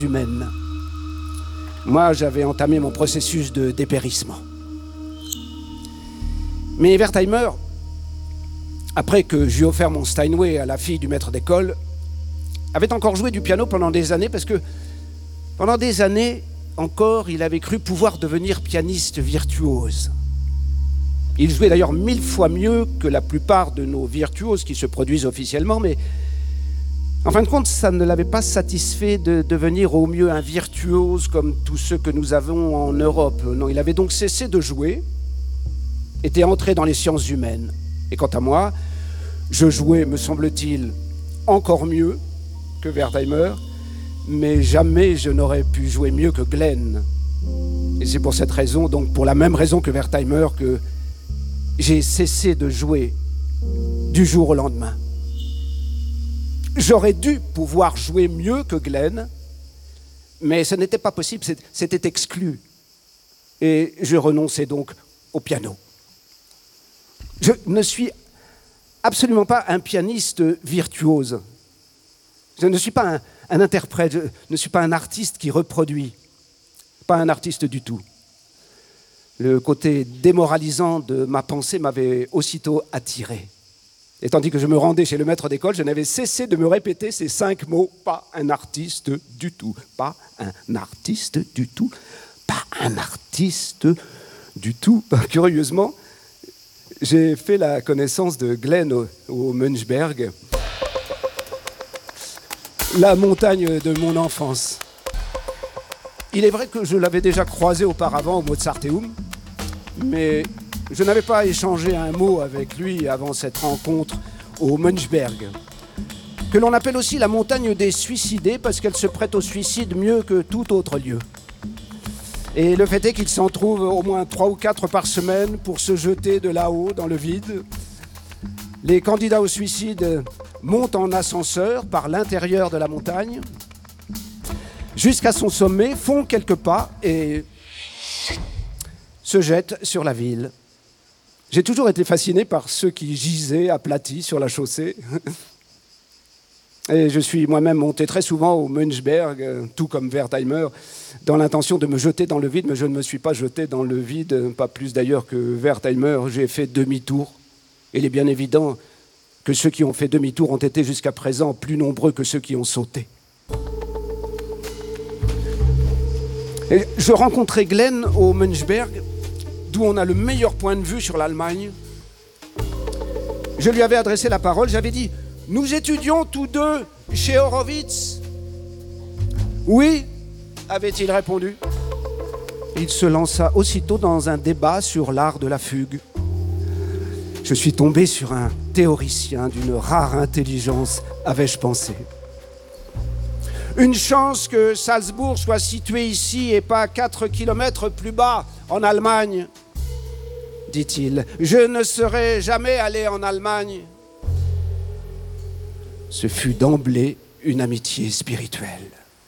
humaines. Moi, j'avais entamé mon processus de dépérissement. Mais Wertheimer, après que j'eus offert mon Steinway à la fille du maître d'école, avait encore joué du piano pendant des années parce que pendant des années encore, il avait cru pouvoir devenir pianiste virtuose. Il jouait d'ailleurs 1000 fois mieux que la plupart de nos virtuoses qui se produisent officiellement, mais en fin de compte, ça ne l'avait pas satisfait de devenir au mieux un virtuose comme tous ceux que nous avons en Europe. Non, il avait donc cessé de jouer, était entré dans les sciences humaines. Et quant à moi, je jouais, me semble-t-il, encore mieux que Wertheimer, mais jamais je n'aurais pu jouer mieux que Glenn. Et c'est pour cette raison, donc pour la même raison que Wertheimer, que j'ai cessé de jouer du jour au lendemain. J'aurais dû pouvoir jouer mieux que Glenn, mais ce n'était pas possible, c'était exclu. Et je renonçais donc au piano. Je ne suis absolument pas un pianiste virtuose. Je ne suis pas un interprète, je ne suis pas un artiste qui reproduit. Pas un artiste du tout. Le côté démoralisant de ma pensée m'avait aussitôt attiré. Et tandis que je me rendais chez le maître d'école, je n'avais cessé de me répéter ces 5 mots. Pas un artiste du tout. Pas un artiste du tout. Pas un artiste du tout. Curieusement, j'ai fait la connaissance de Glenn au Münchberg, la montagne de mon enfance. Il est vrai que je l'avais déjà croisé auparavant au Mozarteum, mais je n'avais pas échangé un mot avec lui avant cette rencontre au Münchberg, que l'on appelle aussi la montagne des suicidés parce qu'elle se prête au suicide mieux que tout autre lieu. Et le fait est qu'il s'en trouve au moins 3 ou 4 par semaine pour se jeter de là-haut dans le vide. Les candidats au suicide montent en ascenseur par l'intérieur de la montagne jusqu'à son sommet, font quelques pas et se jettent sur la ville. J'ai toujours été fasciné par ceux qui gisaient aplatis sur la chaussée. Et je suis moi-même monté très souvent au Münchberg, tout comme Wertheimer, dans l'intention de me jeter dans le vide, mais je ne me suis pas jeté dans le vide, pas plus d'ailleurs que Wertheimer. J'ai fait demi-tour. Et il est bien évident que ceux qui ont fait demi-tour ont été jusqu'à présent plus nombreux que ceux qui ont sauté. Et je rencontrai Glenn au Münchberg, d'où on a le meilleur point de vue sur l'Allemagne. Je lui avais adressé la parole, j'avais dit « Nous étudions tous deux chez Horowitz ». « Oui », avait-il répondu. Il se lança aussitôt dans un débat sur l'art de la fugue. Je suis tombé sur un théoricien d'une rare intelligence, avais-je pensé. Une chance que Salzbourg soit situé ici et pas 4 kilomètres plus bas, en Allemagne, dit-il. Je ne serais jamais allé en Allemagne. Ce fut d'emblée une amitié spirituelle.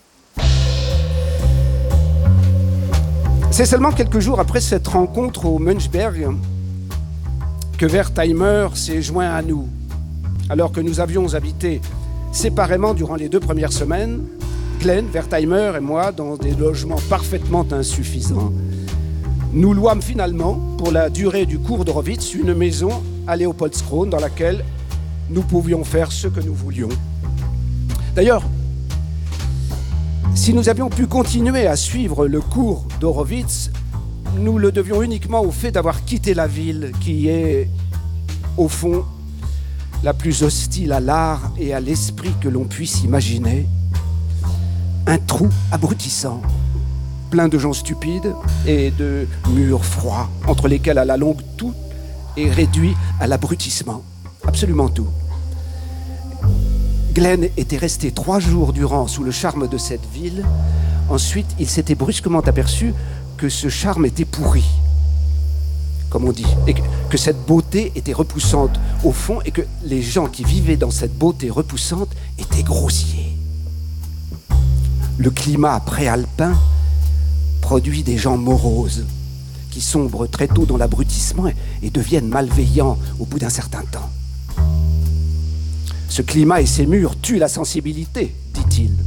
C'est seulement quelques jours après cette rencontre au Münchberg que Wertheimer s'est joint à nous, alors que nous avions habité séparément durant les 2 premières semaines, Glenn, Wertheimer et moi, dans des logements parfaitement insuffisants. Nous louâmes finalement, pour la durée du cours d'Horowitz, une maison à Leopoldskron dans laquelle nous pouvions faire ce que nous voulions. D'ailleurs, si nous avions pu continuer à suivre le cours d'Horowitz, nous le devions uniquement au fait d'avoir quitté la ville qui est, au fond, la plus hostile à l'art et à l'esprit que l'on puisse imaginer. Un trou abrutissant, plein de gens stupides et de murs froids, entre lesquels à la longue tout est réduit à l'abrutissement. Absolument tout. Glenn était resté 3 jours durant sous le charme de cette ville. Ensuite, il s'était brusquement aperçu que ce charme était pourri, comme on dit, et que cette beauté était repoussante au fond et que les gens qui vivaient dans cette beauté repoussante étaient grossiers. Le climat préalpin produit des gens moroses qui sombrent très tôt dans l'abrutissement et deviennent malveillants au bout d'un certain temps. Ce climat et ces murs tuent la sensibilité, dit-il.